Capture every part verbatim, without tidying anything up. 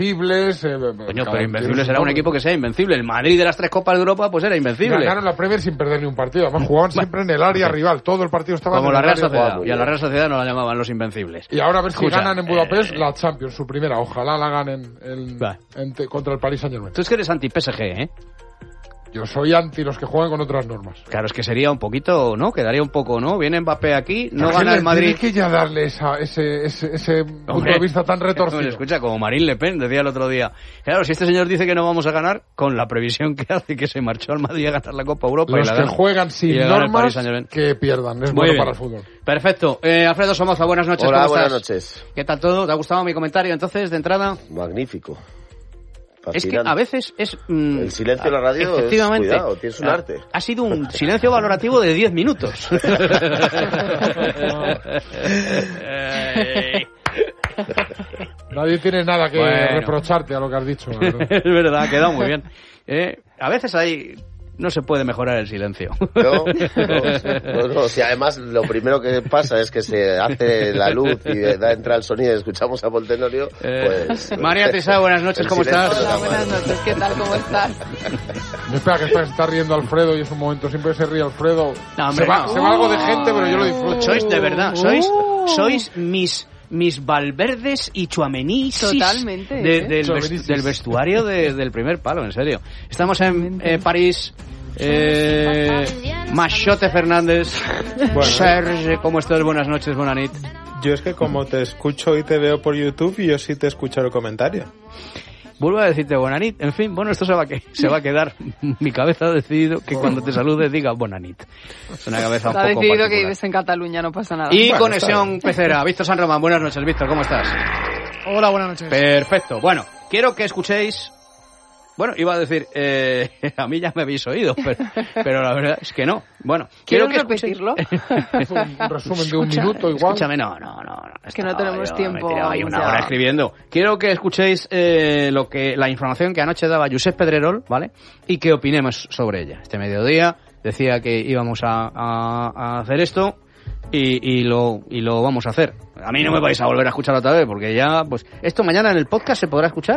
Invencibles. Eh, Coño, pero Invencibles era un equipo que sea invencible. El Madrid de las tres Copas de Europa, pues era invencible. Ganaron la Premier sin perder ni un partido. Además, jugaban siempre en el área rival. Todo el partido estaba como en la el Real área Sociedad. rival. Y a la Real Sociedad no la llamaban los Invencibles. Y ahora a ver si Escucha, ganan en Budapest eh, la Champions, su primera. Ojalá la ganen el, en, contra el Paris Saint-Germain. Tú es que eres anti-P S G, ¿eh? Yo soy anti los que juegan con otras normas. Claro, es que sería un poquito, ¿no? Quedaría un poco, ¿no? Viene Mbappé aquí, no gana le, el Madrid. Tienes que ya darle esa, ese, ese, ese punto de vista tan retorcido. Escucha, como Marine Le Pen decía el otro día. Claro, si este señor dice que no vamos a ganar, con la previsión que hace que se marchó al Madrid a ganar la Copa Europa. Los y la que gana, juegan sin normas, que pierdan. Es Muy bueno bien. para el fútbol. Perfecto. Eh, Alfredo Somoza, buenas noches. Hola, ¿cómo buenas estás? noches. ¿Qué tal todo? ¿Te ha gustado mi comentario entonces, de entrada? Magnífico. Es que a veces es... Mm, el silencio en la radio efectivamente, es, cuidado, tienes un ha, arte. Ha sido un silencio valorativo de diez minutos. Nadie tiene nada que bueno. reprocharte a lo que has dicho. Es verdad, ha quedado muy bien. Eh, a veces hay... No se puede mejorar el silencio. No, no, no, no. Si además lo primero que pasa es que se hace la luz y da entra el sonido y escuchamos a Paul Tenorio, eh, pues... María Teresa, buenas noches, ¿cómo estás? Hola, buenas noches, ¿qué tal? ¿Cómo estás? No, espera, que está, está riendo Alfredo y es un momento, siempre se ríe Alfredo. No, hombre, se, va, no. se va algo de gente, pero yo lo disfruto. Sois, de verdad, sois, sois mis... mis Valverdes y Tchouaménis Totalmente, de, ¿eh? del, ves, del vestuario de, del primer palo, en serio. Estamos en eh, París. Eh, Machote Fernández. Bueno, Serge, ¿cómo estás? Buenas noches, buena nit. Yo es que como te escucho y te veo por YouTube, yo sí te escucho el comentario. Vuelvo a decirte buena nit. En fin, bueno, esto se va a, que, se va a quedar. Mi cabeza ha decidido que cuando te salude diga buena nit. Es una cabeza un ha poco decidido particular. que vives en Cataluña, no pasa nada. Y bueno, conexión pecera. Víctor San Román, buenas noches, Víctor, ¿cómo estás? Hola, buenas noches. Perfecto. Bueno, quiero que escuchéis... Bueno, iba a decir, eh, a mí ya me habéis oído, pero, pero la verdad es que no. Bueno, quiero que repetirlo? Un resumen de un minuto igual. Escúchame, no, no, no. no es que no tenemos tiempo. Me he tirado ahí una hora escribiendo. Quiero que escuchéis eh, lo que la información que anoche daba Josep Pedrerol, ¿vale? Y que opinemos sobre ella. Este mediodía decía que íbamos a, a, a hacer esto y, y, lo, y lo vamos a hacer. A mí no me vais a volver a escuchar otra vez porque ya, pues... ¿Esto mañana en el podcast se podrá escuchar?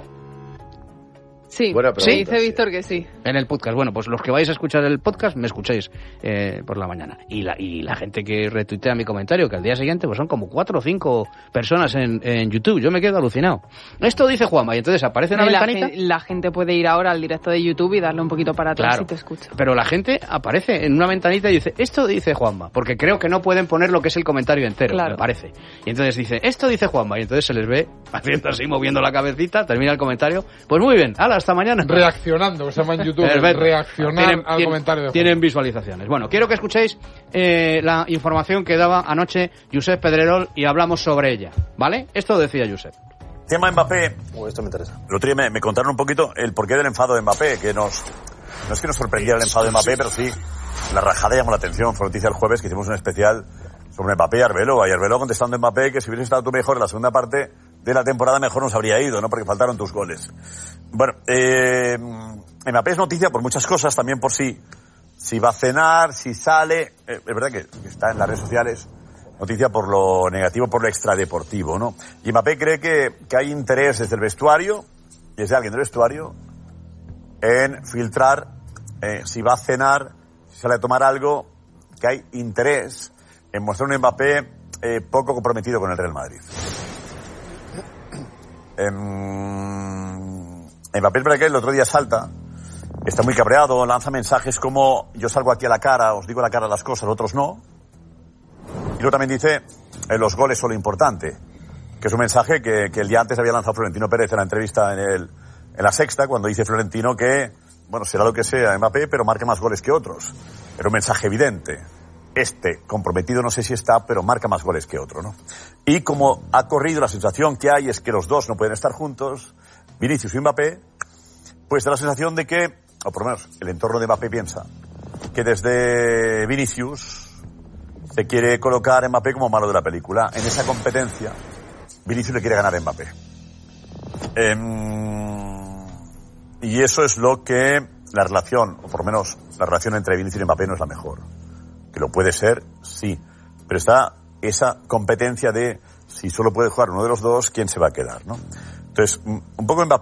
Sí, pregunta, sí, dice Víctor que sí. En el podcast. Bueno, pues los que vais a escuchar el podcast, me escucháis eh, por la mañana. Y la, y la gente que retuitea mi comentario, que al día siguiente pues son como cuatro o cinco personas en, en YouTube. Yo me quedo alucinado. Esto dice Juanma, y entonces aparece una y ventanita. La gente, la gente puede ir ahora al directo de YouTube y darle un poquito para atrás claro, y te escucha. Pero la gente aparece en una ventanita y dice, esto dice Juanma, porque creo que no pueden poner lo que es el comentario entero, claro. me parece. Y entonces dice, esto dice Juanma, y entonces se les ve haciendo así, moviendo la cabecita, termina el comentario. Pues muy bien, hala, hasta mañana. Reaccionando, que se llama en YouTube, Perfecto. reaccionar tienen, al tienen, comentario de Juan. Tienen visualizaciones. Bueno, quiero que escuchéis eh, la información que daba anoche Josep Pedrerol y hablamos sobre ella, ¿vale? Esto decía Josep. Tema Mbappé. Oh, esto me interesa. El otro día me, me contaron un poquito el porqué del enfado de Mbappé, que nos... No es que nos sorprendiera el enfado de Mbappé, pero sí la rajada llamó la atención. Fue noticia el jueves que hicimos un especial sobre Mbappé y Arbeloa. Y Arbeloa contestando a Mbappé que si hubieses estado tú mejor en la segunda parte de la temporada mejor nos habría ido, ¿no? Porque faltaron tus goles. Bueno, eh, Mbappé es noticia por muchas cosas, también por si, si va a cenar, si sale. Eh, es verdad que está en las redes sociales. Noticia por lo negativo, por lo extradeportivo, ¿no? Y Mbappé cree que, que hay interés desde el vestuario, y desde alguien del vestuario, en filtrar eh, si va a cenar, si sale a tomar algo, que hay interés en mostrar un Mbappé eh, poco comprometido con el Real Madrid. Eh, Mbappé es verdad que el otro día salta, está muy cabreado, lanza mensajes como yo salgo aquí a la cara, os digo a la cara las cosas, otros no. Y luego también dice eh, los goles son lo importante, que es un mensaje que, que el día antes había lanzado Florentino Pérez en la entrevista en, el, en La Sexta, cuando dice Florentino que, bueno, será lo que sea Mbappé, pero marca más goles que otros. Era un mensaje evidente. Este, comprometido no sé si está, pero marca más goles que otro, ¿no? Y como ha corrido, la sensación que hay es que los dos no pueden estar juntos, Vinicius y Mbappé, pues da la sensación de que, o por lo menos el entorno de Mbappé piensa, que desde Vinicius se quiere colocar a Mbappé como malo de la película. En esa competencia, Vinicius le quiere ganar a Mbappé. Eh, y eso es lo que la relación, o por lo menos la relación entre Vinicius y Mbappé no es la mejor. Que lo puede ser, sí. Pero está esa competencia de si solo puede jugar uno de los dos, ¿quién se va a quedar, no? Entonces, un poco Mbappé